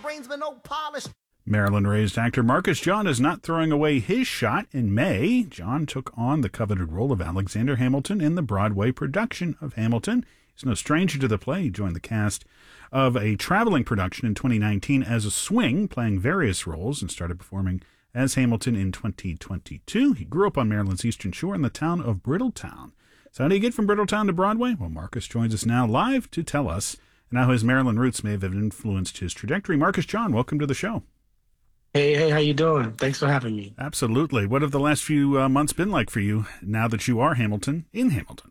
brains but no polish. Maryland-raised actor Marcus John is not throwing away his shot. In May, John took on the coveted role of Alexander Hamilton in the Broadway production of Hamilton. He's no stranger to the play. He joined the cast of a traveling production in 2019 as a swing, playing various roles, and started performing as Hamilton in 2022. He grew up on Maryland's Eastern Shore in the town of Brittletown. So how do you get from Brittletown to Broadway? Well, Marcus joins us now live to tell us and how his Maryland roots may have influenced his trajectory. Marcus John, welcome to the show. Hey, how you doing? Thanks for having me. Absolutely. What have the last few months been like for you now that you are Hamilton in Hamilton?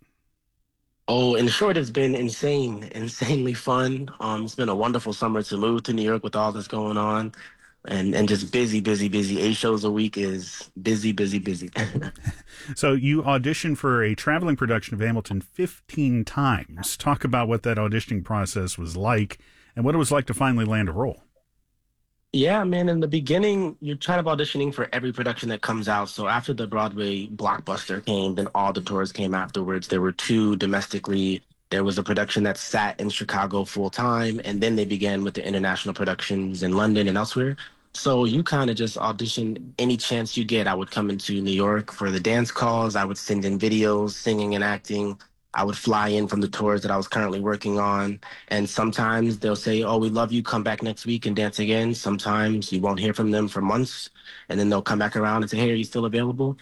Oh, in short, it's been insanely fun. It's been a wonderful summer to move to New York with all this going on, and just busy. 8 shows a week is busy. So you auditioned for a traveling production of Hamilton 15 times. Talk about what that auditioning process was like and what it was like to finally land a role. Yeah, man, in the beginning, you're kind of auditioning for every production that comes out. So after the Broadway blockbuster came, then all the tours came afterwards. There were 2 domestically. There was a production that sat in Chicago full time, and then they began with the international productions in London and elsewhere. So you kind of just audition any chance you get. I would come into New York for the dance calls. I would send in videos, singing and acting. I would fly in from the tours that I was currently working on. And sometimes they'll say, oh, we love you, come back next week and dance again. Sometimes you won't hear from them for months. And then they'll come back around and say, hey, are you still available?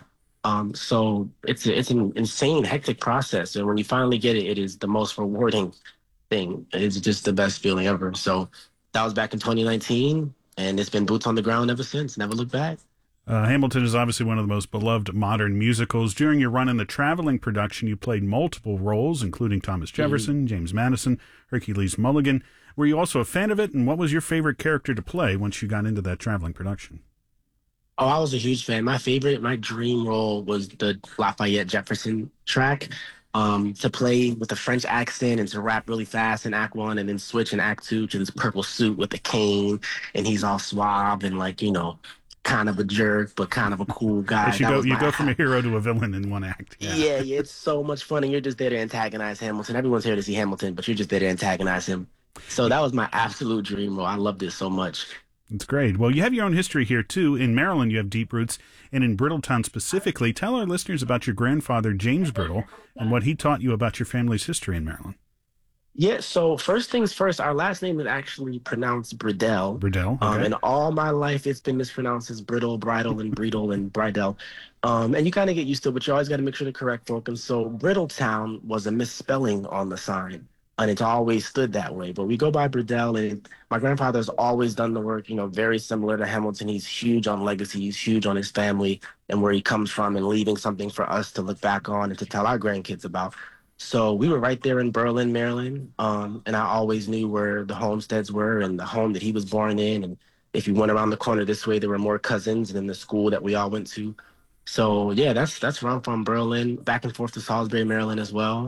So it's an insane, hectic process. And when you finally get it, it is the most rewarding thing. It's just the best feeling ever. So that was back in 2019. And it's been boots on the ground ever since. Never looked back. Hamilton is obviously one of the most beloved modern musicals. During your run in the traveling production, you played multiple roles, including Thomas Jefferson, James Madison, Hercules Mulligan. Were you also a fan of it? And what was your favorite character to play once you got into that traveling production? Oh, I was a huge fan. My dream role was the Lafayette Jefferson track. To play with a French accent and to rap really fast in Act 1 and then switch in Act 2 to this purple suit with a cane, and he's all suave and kind of a jerk, but kind of a cool guy. Yes, you go from a hero to a villain in one act. Yeah, it's so much fun, and you're just there to antagonize Hamilton. Everyone's here to see Hamilton, but you're just there to antagonize him. So that was my absolute dream role. I loved it so much. That's great. Well, you have your own history here, too. In Maryland, you have deep roots, and in Brittletown specifically. Tell our listeners about your grandfather, James Brittle, and what he taught you about your family's history in Maryland. Yeah, so first things first, our last name is actually pronounced Bridell. Bridell, okay. And all my life, it's been mispronounced as Brittle, Bridle, and Breedle, and Bridell. And you kind of get used to it, but you always got to make sure to correct folk. And so Brittletown was a misspelling on the sign, and it's always stood that way. But we go by Bridell, and my grandfather's always done the work, very similar to Hamilton. He's huge on legacy. He's huge on his family and where he comes from and leaving something for us to look back on and to tell our grandkids about. So we were right there in Berlin, Maryland, and I always knew where the homesteads were and the home that he was born in. And if you went around the corner this way, there were more cousins than the school that we all went to. So yeah, that's where I'm from, Berlin, back and forth to Salisbury, Maryland as well.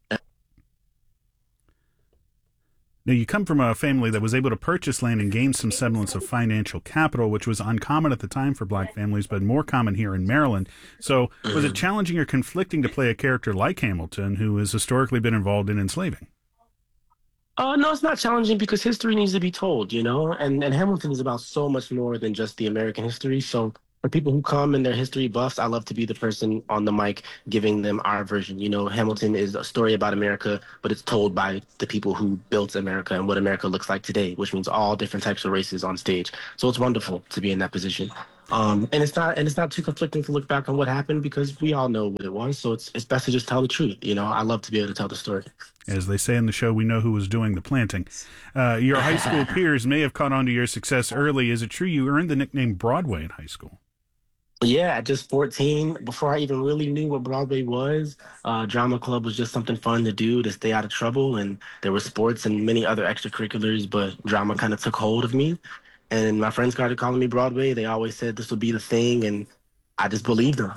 Now, you come from a family that was able to purchase land and gain some semblance of financial capital, which was uncommon at the time for black families, but more common here in Maryland. So was it challenging or conflicting to play a character like Hamilton, who has historically been involved in enslaving? No, it's not challenging because history needs to be told, and Hamilton is about so much more than just the American history. So for people who come and they're history buffs, I love to be the person on the mic giving them our version. Hamilton is a story about America, but it's told by the people who built America and what America looks like today, which means all different types of races on stage. So it's wonderful to be in that position. And it's not too conflicting to look back on what happened because we all know what it was. So it's best to just tell the truth. I love to be able to tell the story. As they say in the show, we know who was doing the planting. Your high school peers may have caught on to your success early. Is it true you earned the nickname Broadway in high school? Yeah, at just 14, before I even really knew what Broadway was, drama club was just something fun to do to stay out of trouble. And there were sports and many other extracurriculars, but drama kind of took hold of me. And my friends started calling me Broadway. They always said this would be the thing. And I just believed them,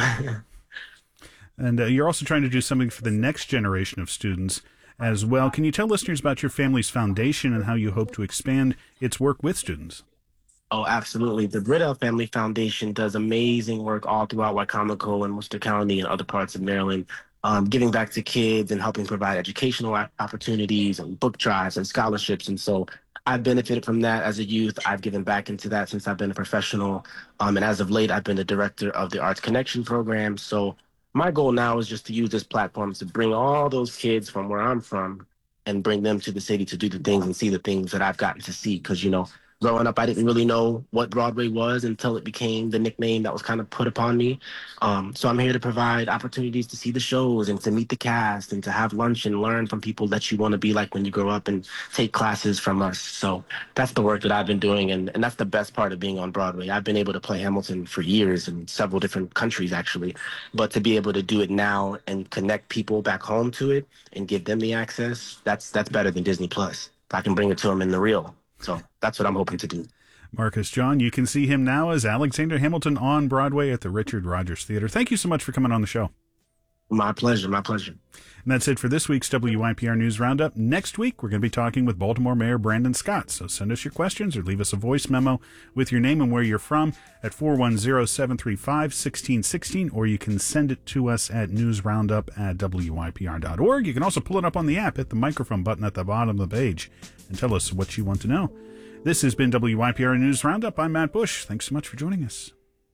And you're also trying to do something for the next generation of students as well. Can you tell listeners about your family's foundation and how you hope to expand its work with students? Oh, absolutely. The Brittle Family Foundation does amazing work all throughout Wycomico and Worcester County and other parts of Maryland, giving back to kids and helping provide educational opportunities and book drives and scholarships. And so I've benefited from that as a youth. I've given back into that since I've been a professional. And as of late, I've been the director of the Arts Connection program. So my goal now is just to use this platform to bring all those kids from where I'm from and bring them to the city to do the things and see the things that I've gotten to see. Because, growing up, I didn't really know what Broadway was until it became the nickname that was kind of put upon me. So I'm here to provide opportunities to see the shows and to meet the cast and to have lunch and learn from people that you want to be like when you grow up and take classes from us. So that's the work that I've been doing. And that's the best part of being on Broadway. I've been able to play Hamilton for years in several different countries, actually. But to be able to do it now and connect people back home to it and give them the access, that's better than Disney Plus. I can bring it to them in the real. So that's what I'm hoping to do. Marcus John, you can see him now as Alexander Hamilton on Broadway at the Richard Rodgers Theater. Thank you so much for coming on the show. My pleasure. My pleasure. And that's it for this week's WYPR News Roundup. Next week, we're going to be talking with Baltimore Mayor Brandon Scott. So send us your questions or leave us a voice memo with your name and where you're from at 410-735-1616, or you can send it to us at newsroundup@wypr.org. You can also pull it up on the app, hit the microphone button at the bottom of the page, and tell us what you want to know. This has been WYPR News Roundup. I'm Matt Bush. Thanks so much for joining us.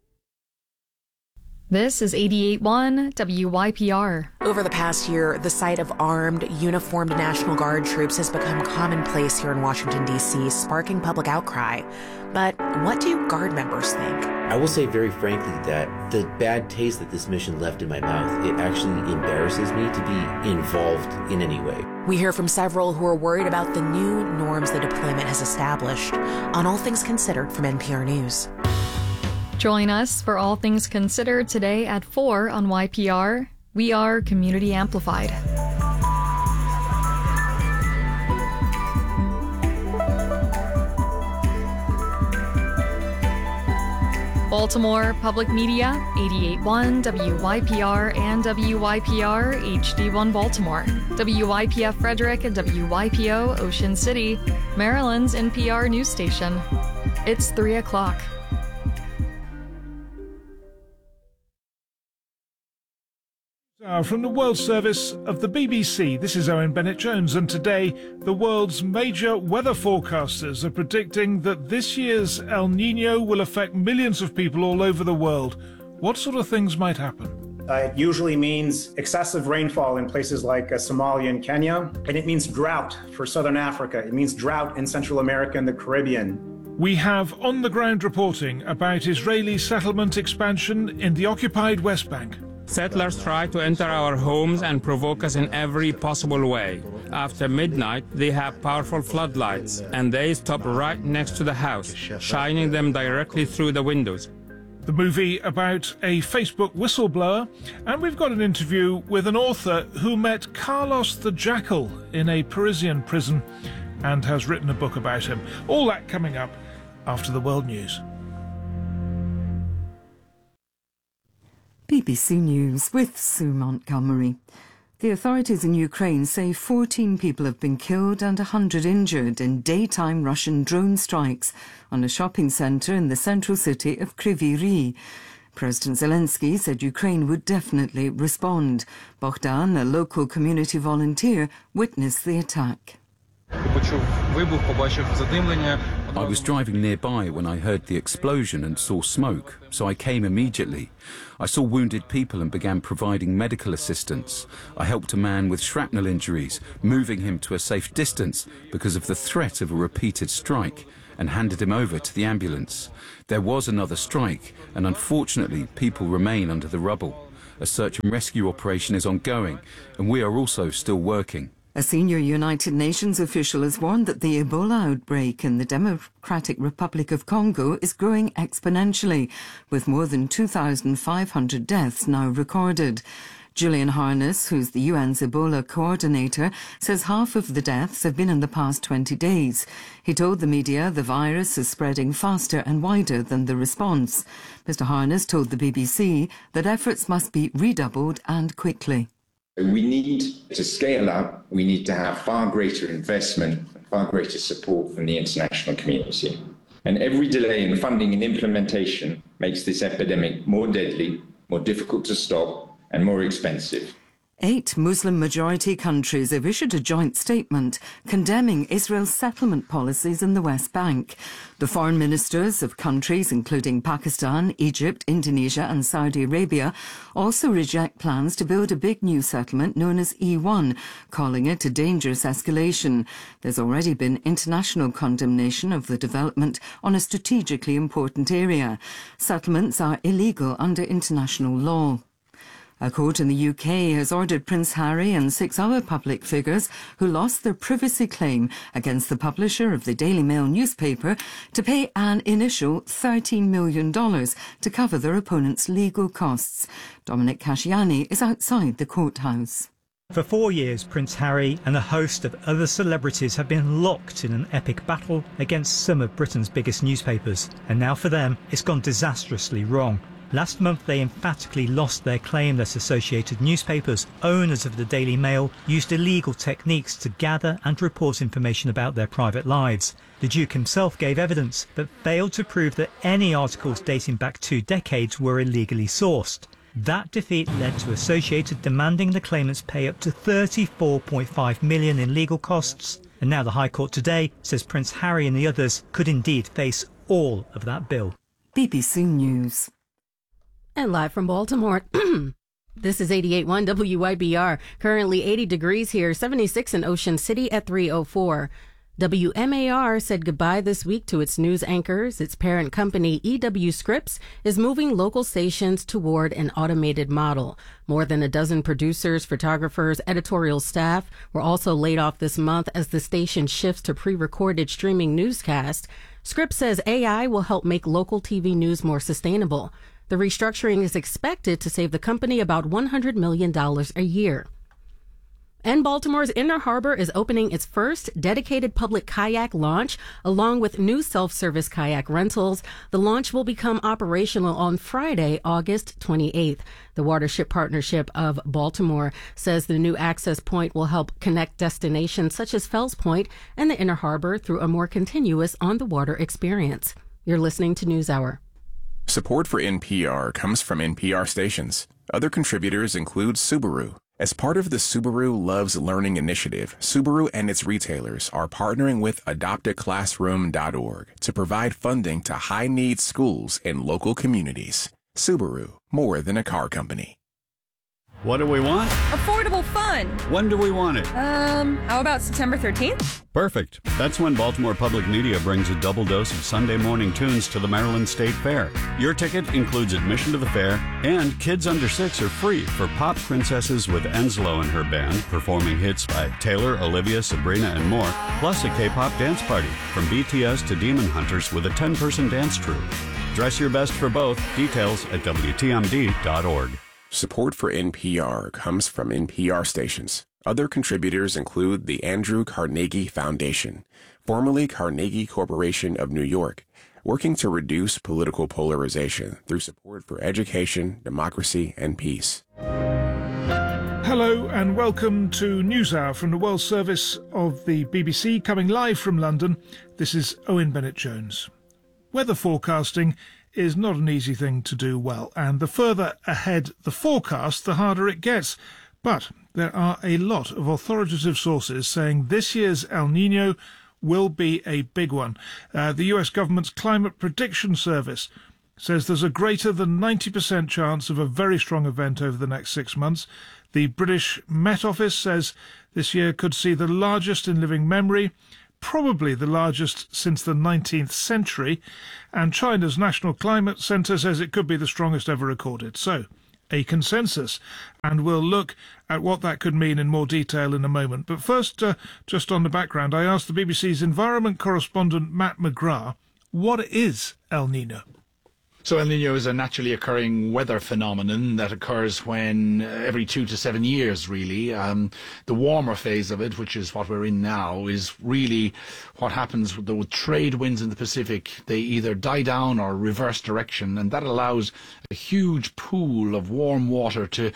This is 88.1 WYPR. Over the past year, the sight of armed, uniformed National Guard troops has become commonplace here in Washington, D.C., sparking public outcry. But what do Guard members think? I will say very frankly that the bad taste that this mission left in my mouth, it actually embarrasses me to be involved in any way. We hear from several who are worried about the new norms the deployment has established. On All Things Considered from NPR News. Join us for All Things Considered today at 4 on YPR. We are Community Amplified. Baltimore Public Media, 88.1 WYPR and WYPR HD1 Baltimore, WYPF Frederick and WYPO Ocean City, Maryland's NPR news station. It's 3 o'clock. From the World Service of the BBC, this is Owen Bennett-Jones, and today the world's major weather forecasters are predicting that this year's El Niño will affect millions of people all over the world. What sort of things might happen? It usually means excessive rainfall in places like Somalia and Kenya, and it means drought for Southern Africa. It means drought in Central America and the Caribbean. We have on-the-ground reporting about Israeli settlement expansion in the occupied West Bank. Settlers try to enter our homes and provoke us in every possible way. After midnight, they have powerful floodlights, and they stop right next to the house, shining them directly through the windows. The movie about a Facebook whistleblower, and we've got an interview with an author who met Carlos the Jackal in a Parisian prison and has written a book about him. All that coming up after the world news. BBC News with Sue Montgomery. The authorities in Ukraine say 14 people have been killed and 100 injured in daytime Russian drone strikes on a shopping centre in the central city of Kryvyi Rih. President Zelensky said Ukraine would definitely respond. Bogdan, a local community volunteer, witnessed the attack. I was driving nearby when I heard the explosion and saw smoke, so I came immediately. I saw wounded people and began providing medical assistance. I helped a man with shrapnel injuries, moving him to a safe distance because of the threat of a repeated strike, and handed him over to the ambulance. There was another strike, and unfortunately people remain under the rubble. A search and rescue operation is ongoing, and we are also still working. A senior United Nations official has warned that the Ebola outbreak in the Democratic Republic of Congo is growing exponentially, with more than 2,500 deaths now recorded. Julian Harness, who's the UN's Ebola coordinator, says half of the deaths have been in the past 20 days. He told the media the virus is spreading faster and wider than the response. Mr. Harness told the BBC that efforts must be redoubled and quickly. We need to scale up. We need to have far greater investment, far greater support from the international community. And every delay in funding and implementation makes this epidemic more deadly, more difficult to stop, and more expensive. 8 Muslim-majority countries have issued a joint statement condemning Israel's settlement policies in the West Bank. The foreign ministers of countries including Pakistan, Egypt, Indonesia and Saudi Arabia also reject plans to build a big new settlement known as E1, calling it a dangerous escalation. There's already been international condemnation of the development on a strategically important area. Settlements are illegal under international law. A court in the UK has ordered Prince Harry and 6 other public figures who lost their privacy claim against the publisher of the Daily Mail newspaper to pay an initial $13 million to cover their opponent's legal costs. Dominic Casciani is outside the courthouse. For 4 years, Prince Harry and a host of other celebrities have been locked in an epic battle against some of Britain's biggest newspapers. And now for them, it's gone disastrously wrong. Last month, they emphatically lost their claim that Associated Newspapers, owners of the Daily Mail, used illegal techniques to gather and report information about their private lives. The Duke himself gave evidence, but failed to prove that any articles dating back 2 decades were illegally sourced. That defeat led to Associated demanding the claimants pay up to $34.5 million in legal costs. And now the High Court today says Prince Harry and the others could indeed face all of that bill. BBC News. And live from Baltimore, this is 88.1 WYBR. Currently 80 degrees here, 76 in Ocean City at 3:04. WMAR said goodbye this week to its news anchors. Its parent company, EW Scripps, is moving local stations toward an automated model. More than a dozen producers, photographers, editorial staff were also laid off this month as the station shifts to pre-recorded streaming newscasts. Scripps says AI will help make local TV news more sustainable. The restructuring is expected to save the company about $100 million a year. And Baltimore's Inner Harbor is opening its first dedicated public kayak launch, along with new self-service kayak rentals. The launch will become operational on Friday, August 28th. The Watership Partnership of Baltimore says the new access point will help connect destinations such as Fells Point and the Inner Harbor through a more continuous on-the-water experience. You're listening to NewsHour. Support for NPR comes from NPR stations. Other contributors include Subaru. As part of the Subaru Loves Learning initiative, Subaru and its retailers are partnering with adoptaclassroom.org to provide funding to high-need schools in local communities. Subaru, more than a car company. What do we want? Affordable fun. When do we want it? How about September 13th? Perfect. That's when Baltimore Public Media brings a double dose of Sunday morning tunes to the Maryland State Fair. Your ticket includes admission to the fair, and kids under 6 are free for pop princesses with Enslow and her band performing hits by Taylor, Olivia, Sabrina, and more, plus a K-pop dance party from BTS to Demon Hunters with a 10-person dance troupe. Dress your best for both. Details at WTMD.org. Support for NPR comes from NPR stations. Other contributors include the Andrew Carnegie Foundation, formerly Carnegie Corporation of New York, working to reduce political polarization through support for education, democracy, and peace. Hello and welcome to NewsHour from the World Service of the BBC, coming live from London. This is Owen Bennett-Jones. Weather forecasting is not an easy thing to do well, and the further ahead the forecast, the harder it gets. But there are a lot of authoritative sources saying this year's El Niño will be a big one. The US government's Climate Prediction Service says there's a greater than 90% chance of a very strong event over the next 6 months. The British Met Office says this year could see the largest in living memory, probably the largest since the 19th century, and China's National Climate Centre says it could be the strongest ever recorded. So, a consensus, and we'll look at what that could mean in more detail in a moment. But first, just on the background, I asked the BBC's environment correspondent Matt McGrath, what is El Niño? So El Niño is a naturally occurring weather phenomenon that occurs when every 2 to 7 years, really. The warmer phase of it, which is what we're in now, is really what happens with the trade winds in the Pacific. They either die down or reverse direction, and that allows a huge pool of warm water to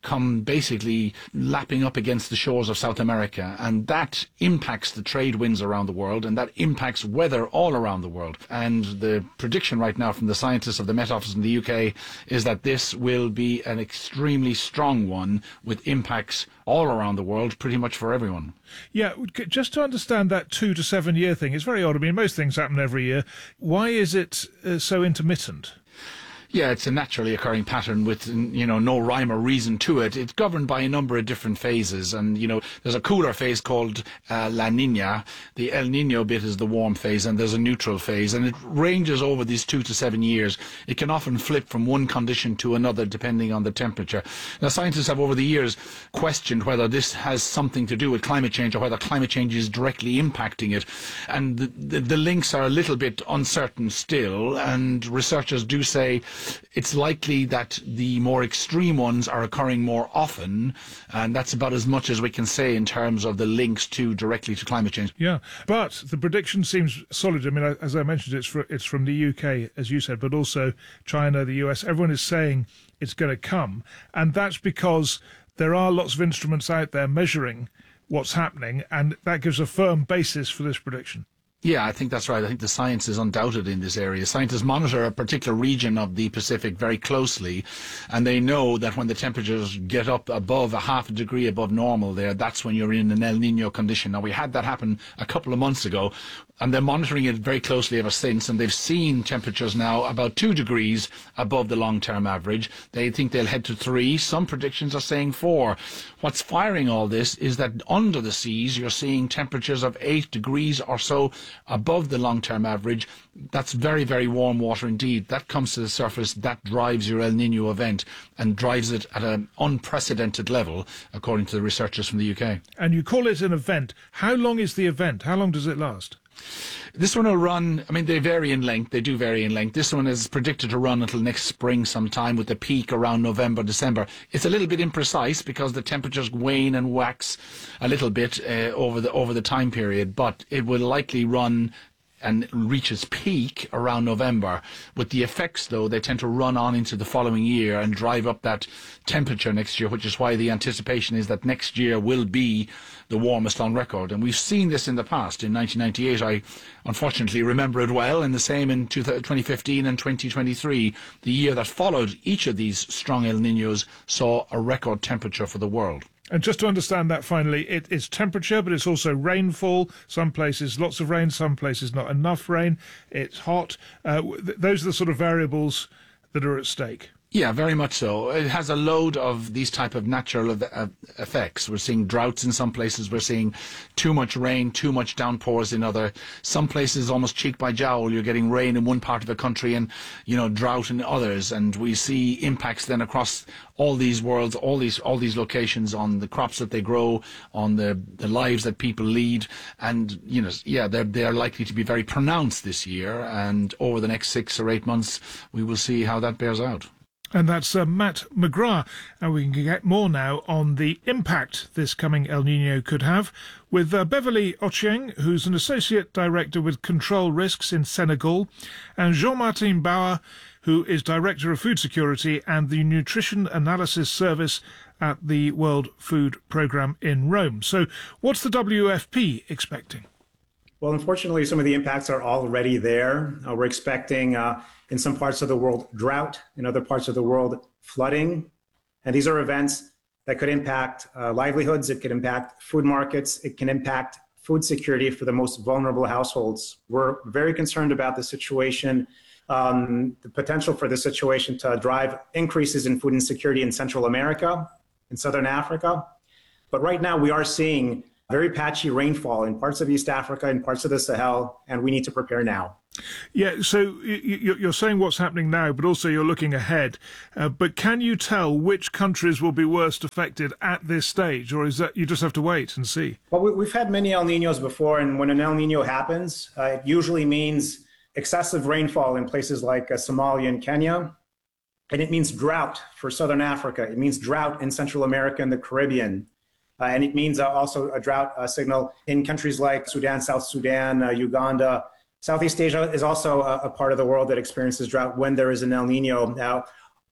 come basically lapping up against the shores of South America, and that impacts the trade winds around the world, and that impacts weather all around the world. And the prediction right now from the scientists of the Met Office in the UK is that this will be an extremely strong one with impacts all around the world, pretty much for everyone. Yeah, just to understand that 2 to 7 year thing, it's very odd. I mean, most things happen every year. Why is it so intermittent? Yeah, it's a naturally occurring pattern with, no rhyme or reason to it. It's governed by a number of different phases. And, there's a cooler phase called La Nina. The El Nino bit is the warm phase, and there's a neutral phase. And it ranges over these 2 to 7 years. It can often flip from one condition to another depending on the temperature. Now, scientists have over the years questioned whether this has something to do with climate change or whether climate change is directly impacting it. And the links are a little bit uncertain still. And researchers do say it's likely that the more extreme ones are occurring more often, and that's about as much as we can say in terms of the links directly to climate change. Yeah, but the prediction seems solid. I mean, as I mentioned, it's from the UK, as you said, but also China, the US. Everyone is saying it's going to come, and that's because there are lots of instruments out there measuring what's happening, and that gives a firm basis for this prediction. Yeah, I think that's right. I think the science is undoubted in this area. Scientists monitor a particular region of the Pacific very closely, and they know that when the temperatures get up above a half a degree above normal there, that's when you're in an El Nino condition. Now, we had that happen a couple of months ago, and they're monitoring it very closely ever since, and they've seen temperatures now about 2 degrees above the long-term average. They think they'll head to 3. Some predictions are saying 4. What's firing all this is that under the seas, you're seeing temperatures of 8 degrees or so above the long-term average. That's very, very warm water indeed. That comes to the surface, that drives your El Nino event and drives it at an unprecedented level, according to the researchers from the UK. And you call it an event. How long is the event? How long does it last? This one will run, they vary in length. They do vary in length. This one is predicted to run until next spring sometime, with the peak around November, December. It's a little bit imprecise because the temperatures wane and wax a little bit over the time period, but it will likely run and reach its peak around November. With the effects, though, they tend to run on into the following year and drive up that temperature next year, which is why the anticipation is that next year will be the warmest on record. And we've seen this in the past. In 1998, I unfortunately remember it well, and the same in 2015 and 2023. The year that followed each of these strong El Niños saw a record temperature for the world. And just to understand that finally, it's temperature, but it's also rainfall. Some places lots of rain, some places not enough rain. It's hot. Those are the sort of variables that are at stake. Yeah, very much so. It has a load of these type of natural effects. We're seeing droughts in some places. We're seeing too much rain, too much downpours in other. Some places almost cheek by jowl. You're getting rain in one part of the country and, drought in others. And we see impacts then across all these worlds, all these locations, on the crops that they grow, on the lives that people lead. And, they're likely to be very pronounced this year. And over the next 6 or 8 months, we will see how that bears out. And that's Matt McGrath. And we can get more now on the impact this coming El Nino could have with Beverly Ochieng, who's an Associate Director with Control Risks in Senegal, and Jean-Martin Bauer, who is Director of Food Security and the Nutrition Analysis Service at the World Food Programme in Rome. So what's the WFP expecting? Well, unfortunately, some of the impacts are already there. We're expecting in some parts of the world drought, in other parts of the world flooding. And these are events that could impact livelihoods. It could impact food markets. It can impact food security for the most vulnerable households. We're very concerned about the situation, the potential for the situation to drive increases in food insecurity in Central America, in Southern Africa. But right now we are seeing very patchy rainfall in parts of East Africa and parts of the Sahel, and we need to prepare now. Yeah, so you're saying what's happening now, but also you're looking ahead. But can you tell which countries will be worst affected at this stage, or is that you just have to wait and see? Well, we've had many El Niños before, and when an El Niño happens, it usually means excessive rainfall in places like Somalia and Kenya, and it means drought for Southern Africa. It means drought in Central America and the Caribbean. And it means also a drought signal in countries like Sudan, South Sudan, Uganda. Southeast Asia is also a part of the world that experiences drought when there is an El Nino. Now,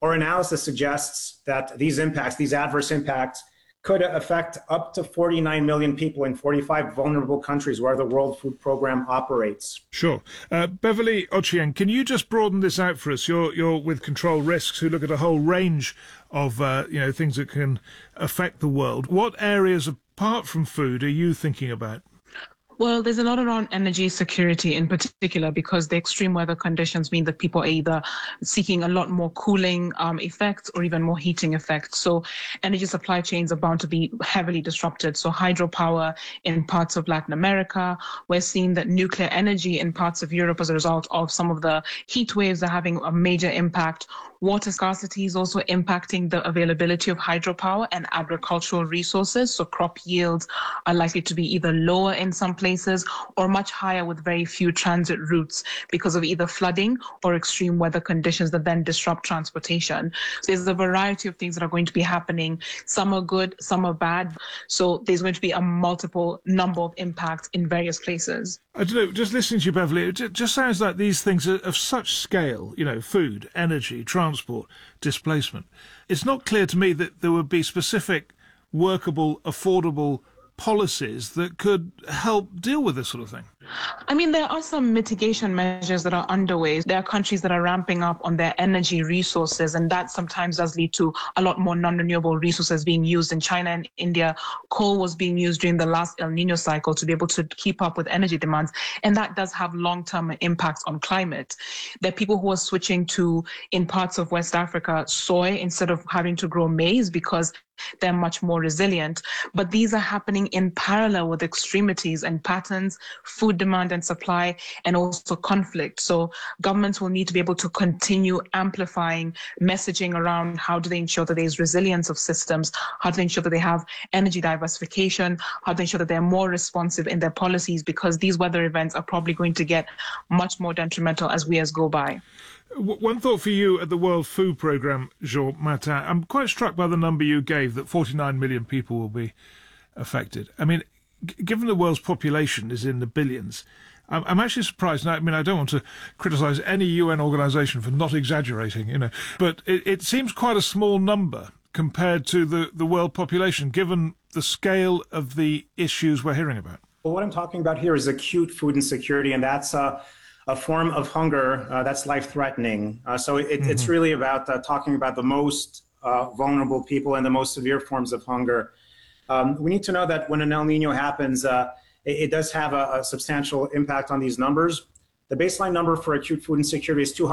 Our analysis suggests that these adverse impacts, could affect up to 49 million people in 45 vulnerable countries where the World Food Programme operates. Sure. Beverly Ochieng, can you just broaden this out for us? You're with Control Risks, who look at a whole range of things that can affect the world. What areas, apart from food, are you thinking about? Well, there's a lot around energy security in particular, because the extreme weather conditions mean that people are either seeking a lot more cooling effects or even more heating effects. So energy supply chains are bound to be heavily disrupted. So hydropower in parts of Latin America, we're seeing that nuclear energy in parts of Europe as a result of some of the heat waves are having a major impact. Water scarcity is also impacting the availability of hydropower and agricultural resources. So crop yields are likely to be either lower in some places or much higher with very few transit routes because of either flooding or extreme weather conditions that then disrupt transportation. So there's a variety of things that are going to be happening. Some are good, some are bad. So there's going to be a multiple number of impacts in various places. I don't know, just listening to you, Beverly, it just sounds like these things are of such scale, food, energy, transport, displacement. It's not clear to me that there would be specific, workable, affordable policies that could help deal with this sort of thing. I mean, there are some mitigation measures that are underway. There are countries that are ramping up on their energy resources, and that sometimes does lead to a lot more non-renewable resources being used. In China and India, coal was being used during the last El Nino cycle to be able to keep up with energy demands, and that does have long-term impacts on climate. There are people who are switching to, in parts of West Africa, soy instead of having to grow maize because they're much more resilient. But these are happening in parallel with extremities and patterns, food demand and supply, and also conflict. So governments will need to be able to continue amplifying messaging around how do they ensure that there's resilience of systems, how do they ensure that they have energy diversification, how do they ensure that they're more responsive in their policies, because these weather events are probably going to get much more detrimental as years go by. One thought for you at the World Food Programme, Jean Martin. I'm quite struck by the number you gave, that 49 million people will be affected. I mean, given the world's population is in the billions, I'm actually surprised. I mean, I don't want to criticise any UN organisation for not exaggerating, but it seems quite a small number compared to the world population, given the scale of the issues we're hearing about. Well, what I'm talking about here is acute food insecurity, and that's a form of hunger that's life-threatening. So it's really about talking about the most vulnerable people and the most severe forms of hunger. We need to know that when an El Nino happens, it does have a substantial impact on these numbers. The baseline number for acute food insecurity is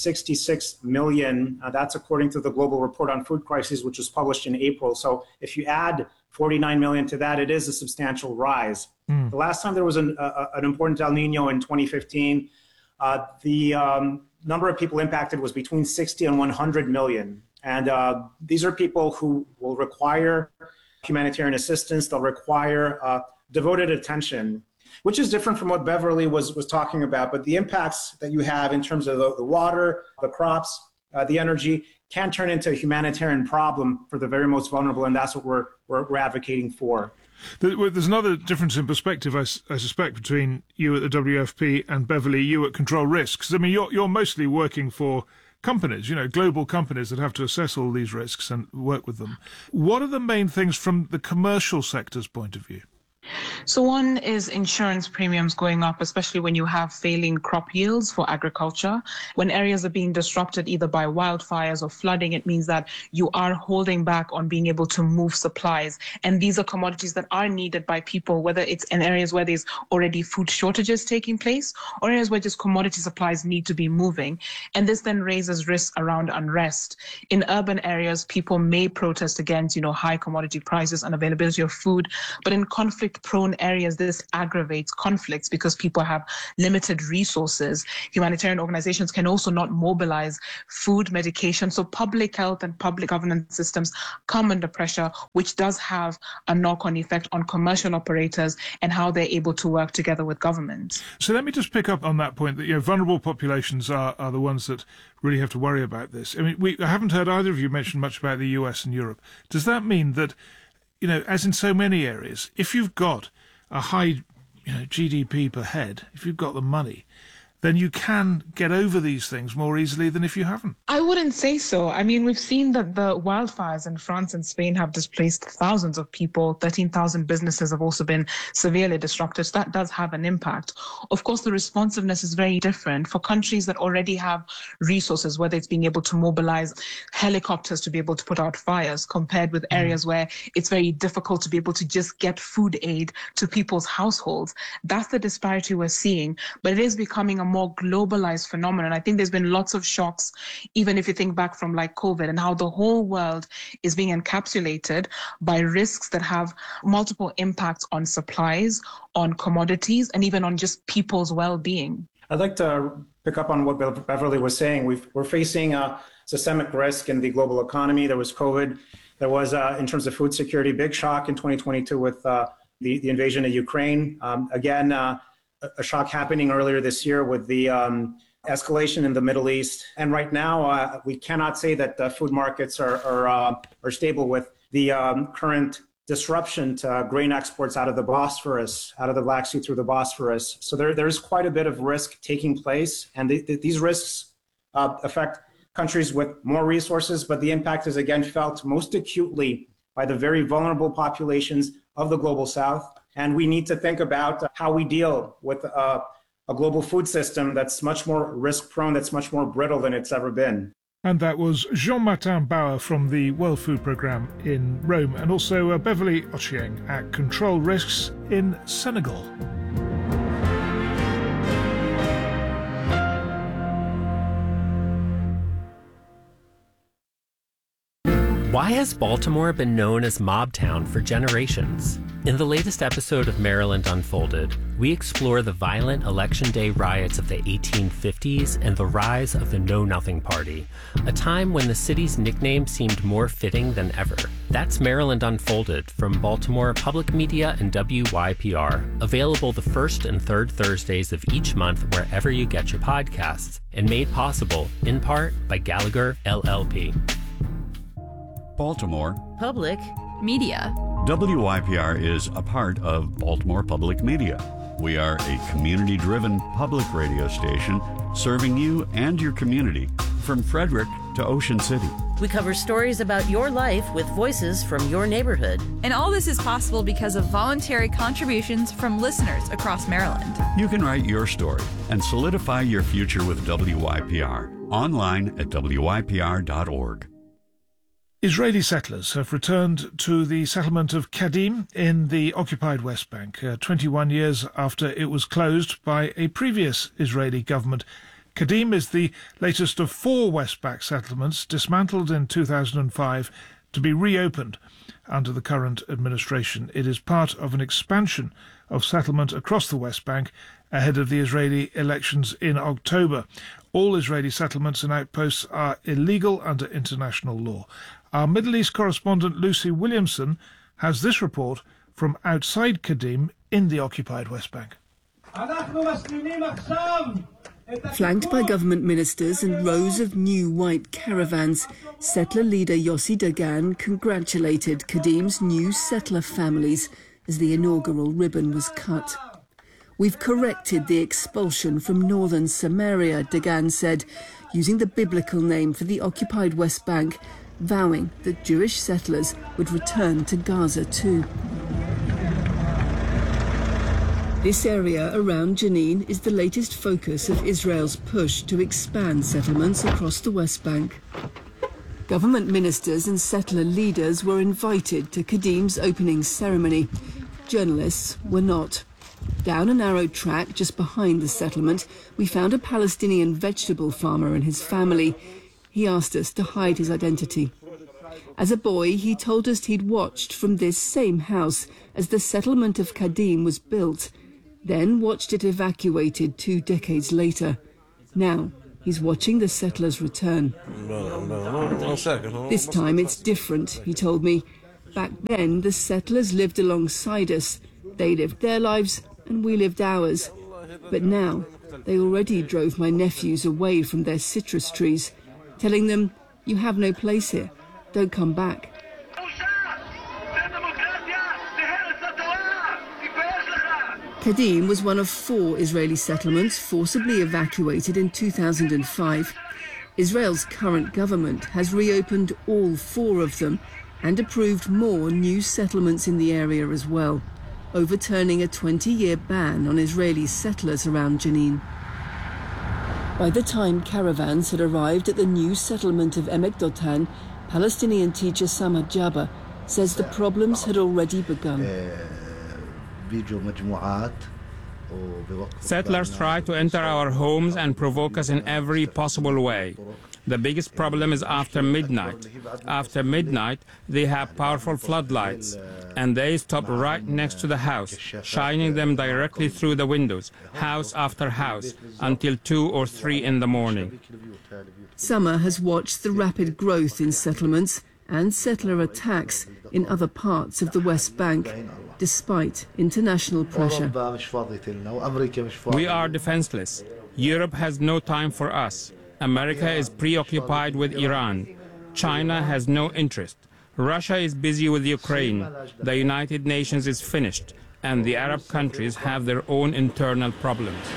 266 million. That's according to the Global Report on Food Crises, which was published in April. So if you add 49 million to that, it is a substantial rise. The last time there was an important El Nino in 2015, the number of people impacted was between 60 and 100 million. And these are people who will require humanitarian assistance. They'll require devoted attention, which is different from what Beverly was talking about. But the impacts that you have in terms of the water, the crops, the energy can turn into a humanitarian problem for the very most vulnerable. And that's what we're advocating for. There's another difference in perspective, I suspect, between you at the WFP and Beverly, you at Control Risks. I mean, you're mostly working for companies, global companies that have to assess all these risks and work with them. What are the main things from the commercial sector's point of view? So one is insurance premiums going up, especially when you have failing crop yields for agriculture. When areas are being disrupted either by wildfires or flooding, it means that you are holding back on being able to move supplies. And these are commodities that are needed by people, whether it's in areas where there's already food shortages taking place or areas where just commodity supplies need to be moving. And this then raises risks around unrest. In urban areas, people may protest against, high commodity prices and availability of food. But in conflict-prone areas, this aggravates conflicts because people have limited resources. Humanitarian organizations can also not mobilize food, medication. So public health and public governance systems come under pressure, which does have a knock-on effect on commercial operators and how they're able to work together with governments. So let me just pick up on that point that vulnerable populations are the ones that really have to worry about this. I mean, I haven't heard either of you mention much about the US and Europe. Does that mean that, as in so many areas, if you've got a high GDP per head, if you've got the money, then you can get over these things more easily than if you haven't. I wouldn't say so. I mean, we've seen that the wildfires in France and Spain have displaced thousands of people. 13,000 businesses have also been severely disrupted. So that does have an impact. Of course, the responsiveness is very different for countries that already have resources, whether it's being able to mobilize helicopters to be able to put out fires, compared with areas where it's very difficult to be able to just get food aid to people's households. That's the disparity we're seeing. But it is becoming a more globalized phenomenon. I think there's been lots of shocks, even if you think back from like COVID, and how the whole world is being encapsulated by risks that have multiple impacts on supplies, on commodities, and even on just people's well-being. I'd like to pick up on what Beverly was saying. We're facing a systemic risk in the global economy. There was COVID. There was, in terms of food security, big shock in 2022 with the invasion of Ukraine. Again, a shock happening earlier this year with the escalation in the Middle East. And right now, we cannot say that food markets are stable with the current disruption to grain exports out of the Bosphorus, out of the Black Sea through the Bosphorus. So there's quite a bit of risk taking place. And these risks affect countries with more resources, but the impact is again felt most acutely by the very vulnerable populations of the global South. And we need to think about how we deal with a global food system that's much more risk-prone, that's much more brittle than it's ever been. And that was Jean-Martin Bauer from the World Food Programme in Rome, and also Beverly Ochieng at Control Risks in Senegal. Why has Baltimore been known as Mobtown for generations? In the latest episode of Maryland Unfolded, we explore the violent Election Day riots of the 1850s and the rise of the Know Nothing Party, a time when the city's nickname seemed more fitting than ever. That's Maryland Unfolded from Baltimore Public Media and WYPR, available the first and third Thursdays of each month wherever you get your podcasts, and made possible, in part, by Gallagher, LLP. Baltimore Public Media. WYPR is a part of Baltimore Public Media. We are a community-driven public radio station serving you and your community from Frederick to Ocean City. We cover stories about your life with voices from your neighborhood. And all this is possible because of voluntary contributions from listeners across Maryland. You can write your story and solidify your future with WYPR online at WYPR.org. Israeli settlers have returned to the settlement of Kadim in the occupied West Bank, 21 years after it was closed by a previous Israeli government. Kadim is the latest of 4 West Bank settlements dismantled in 2005 to be reopened under the current administration. It is part of an expansion of settlement across the West Bank ahead of the Israeli elections in October. All Israeli settlements and outposts are illegal under international law. Our Middle East correspondent Lucy Williamson has this report from outside Kadim in the occupied West Bank. Flanked by government ministers and rows of new white caravans, settler leader Yossi Dagan congratulated Kadim's new settler families as the inaugural ribbon was cut. "We've corrected the expulsion from northern Samaria," Dagan said, using the biblical name for the occupied West Bank, vowing that Jewish settlers would return to Gaza too. This area around Jenin is the latest focus of Israel's push to expand settlements across the West Bank. Government ministers and settler leaders were invited to Kadim's opening ceremony. Journalists were not. Down a narrow track just behind the settlement, we found a Palestinian vegetable farmer and his family. He asked us to hide his identity. As a boy, he told us he'd watched from this same house as the settlement of Kadim was built, then watched it evacuated 2 decades later. Now, he's watching the settlers return. This time it's different, he told me. Back then, the settlers lived alongside us. They lived their lives and we lived ours. But now, they already drove my nephews away from their citrus trees, telling them, "You have no place here. Don't come back." Kadim was one of 4 Israeli settlements forcibly evacuated in 2005. Israel's current government has reopened all 4 of them and approved more new settlements in the area as well, overturning a 20-year ban on Israeli settlers around Jenin. By the time caravans had arrived at the new settlement of Emek Dotan, Palestinian teacher Sama Jabba says the problems had already begun. Settlers try to enter our homes and provoke us in every possible way. The biggest problem is after midnight. After midnight, they have powerful floodlights, and they stop right next to the house, shining them directly through the windows, house after house, until 2 or 3 in the morning. Sama has watched the rapid growth in settlements and settler attacks in other parts of the West Bank, despite international pressure. We are defenseless. Europe has no time for us. America is preoccupied with Iran. China has no interest. Russia is busy with Ukraine. The United Nations is finished, and the Arab countries have their own internal problems.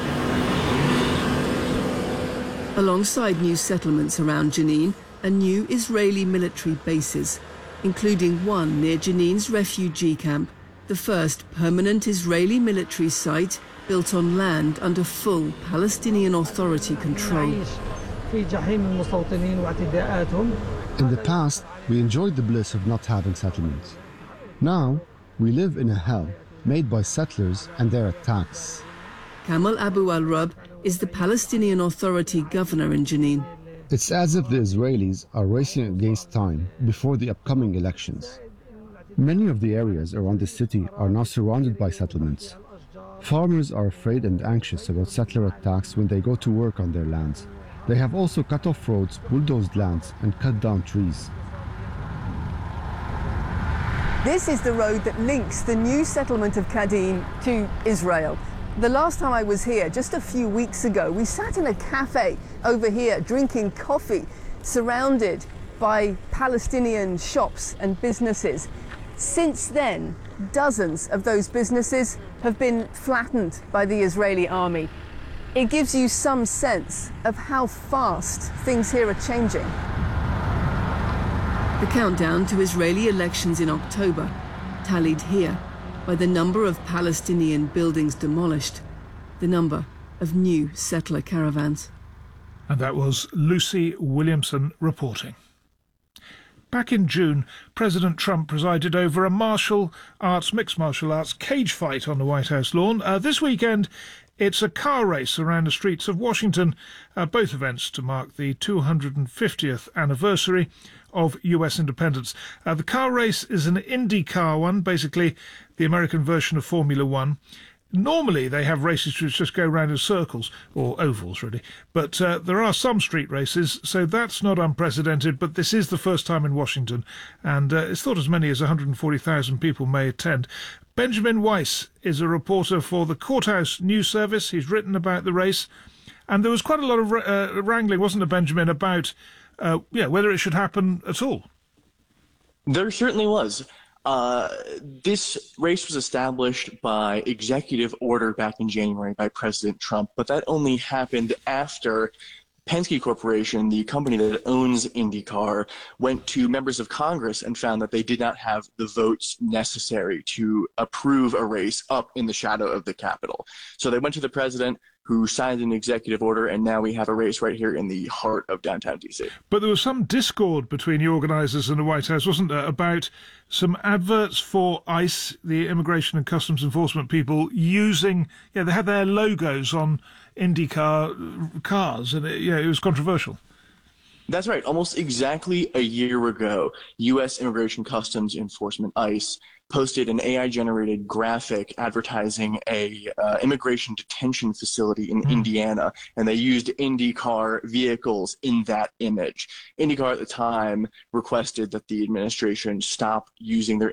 Alongside new settlements around Jenin are new Israeli military bases, including one near Jenin's refugee camp, the first permanent Israeli military site built on land under full Palestinian Authority control. In the past, we enjoyed the bliss of not having settlements. Now, we live in a hell made by settlers and their attacks. Kamal Abu al-Rab is the Palestinian Authority governor in Jenin. It's as if the Israelis are racing against time before the upcoming elections. Many of the areas around the city are now surrounded by settlements. Farmers are afraid and anxious about settler attacks when they go to work on their lands. They have also cut off roads, bulldozed lands, and cut down trees. This is the road that links the new settlement of Kadim to Israel. The last time I was here, just a few weeks ago, we sat in a cafe over here drinking coffee, surrounded by Palestinian shops and businesses. Since then, dozens of those businesses have been flattened by the Israeli army. It gives you some sense of how fast things here are changing. The countdown to Israeli elections in October, tallied here by the number of Palestinian buildings demolished, the number of new settler caravans. And that was Lucy Williamson reporting. Back in June, President Trump presided over a mixed martial arts cage fight on the White House lawn. This weekend, it's a car race around the streets of Washington, both events to mark the 250th anniversary of U.S. independence. The car race is an IndyCar one, basically the American version of Formula One. Normally, they have races which just go round in circles, or ovals, really. But there are some street races, so that's not unprecedented. But this is the first time in Washington, and it's thought as many as 140,000 people may attend. Benjamin Weiss is a reporter for the Courthouse News Service. He's written about the race, and there was quite a lot of wrangling, wasn't there, Benjamin, about whether it should happen at all? There certainly was. This race was established by executive order back in January by President Trump, but that only happened after Penske Corporation, the company that owns IndyCar, went to members of Congress and found that they did not have the votes necessary to approve a race up in the shadow of the Capitol. So they went to the president, who signed an executive order, and now we have a race right here in the heart of downtown D.C. But there was some discord between the organisers and the White House, wasn't there, about some adverts for ICE, the Immigration and Customs Enforcement people, using, they had their logos on IndyCar cars, and it was controversial. That's right. Almost exactly a year ago, U.S. Immigration Customs Enforcement, ICE, posted an AI-generated graphic advertising a immigration detention facility in Indiana, and they used IndyCar vehicles in that image. IndyCar at the time requested that the administration stop using their